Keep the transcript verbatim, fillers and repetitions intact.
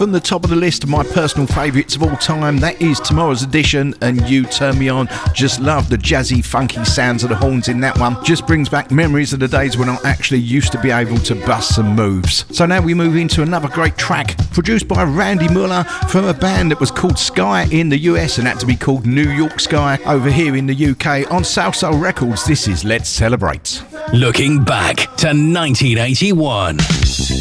from the top of the list of my personal favourites of all time. That is Tomorrow's Edition and You Turn Me On. Just love the jazzy, funky sounds of the horns in that one. Just brings back memories of the days when I actually used to be able to bust some moves. So now we move into another great track produced by Randy Muller from a band that was called Sky in the U S and had to be called New York Sky over here in the U K on Salsoul Records. This is Let's Celebrate. Looking back to nineteen eighty-one.